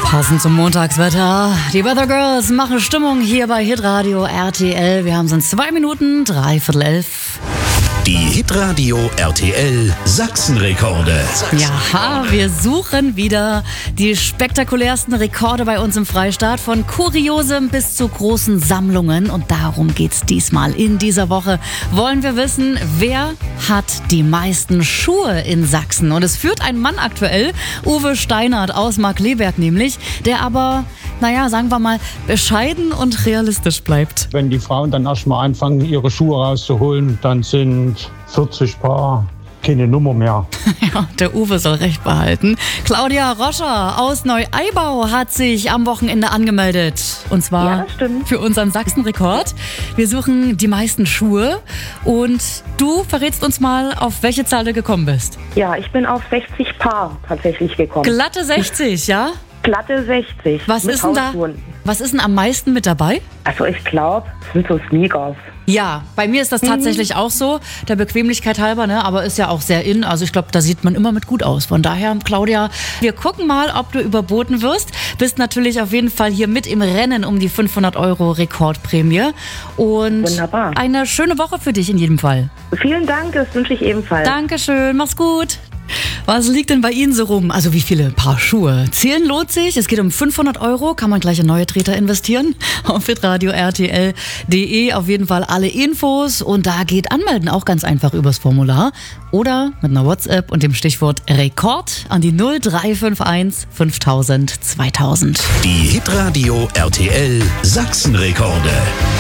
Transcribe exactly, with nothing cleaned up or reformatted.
Passend zum Montagswetter. Die Weather Girls machen Stimmung hier bei Hitradio R T L. Wir haben es in zwei Minuten, dreiviertel elf. Die Hitradio R T L Sachsenrekorde. Ja, wir suchen wieder die spektakulärsten Rekorde bei uns im Freistaat. Von Kuriosem bis zu großen Sammlungen. Und darum geht's diesmal. In dieser Woche wollen wir wissen, wer hat die meisten Schuhe in Sachsen. Und es führt ein Mann aktuell, Uwe Steinert aus Markkleeberg nämlich, der aber, naja, sagen wir mal, bescheiden und realistisch bleibt. Wenn die Frauen dann erstmal anfangen, ihre Schuhe rauszuholen, dann sind vierzig Paar keine Nummer mehr. Ja, der Uwe soll recht behalten. Claudia Roscher aus Neu-Aibau hat sich am Wochenende angemeldet. Und zwar Ja, das stimmt. für unseren Sachsenrekord. Wir suchen die meisten Schuhe. Und du verrätst uns mal, auf welche Zahl du gekommen bist. Ja, ich bin auf sechzig Paar tatsächlich gekommen. Glatte sechzig, ja? Glatte sechzig. Was mit ist denn da? Hausschuhen. Was ist denn am meisten mit dabei? Also ich glaube, es sind so Sneakers. Ja, bei mir ist das tatsächlich auch so, der Bequemlichkeit halber, ne? Aber ist ja auch sehr in. Also ich glaube, da sieht man immer mit gut aus. Von daher, Claudia, wir gucken mal, ob du überboten wirst. Bist natürlich auf jeden Fall hier mit im Rennen um die fünfhundert Euro Rekordprämie. Und Wunderbar. eine schöne Woche für dich in jedem Fall. Vielen Dank, das wünsche ich ebenfalls. Dankeschön, mach's gut. Was liegt denn bei Ihnen so rum? Also wie viele Paar Schuhe? Zählen lohnt sich. Es geht um fünfhundert Euro. Kann man gleich in neue Treter investieren. Auf hitradio R T L punkt de auf jeden Fall alle Infos. Und da geht Anmelden auch ganz einfach übers Formular. Oder mit einer WhatsApp und dem Stichwort Rekord an die null drei fünf eins fünftausend zweitausend. Die Hitradio R T L Sachsenrekorde.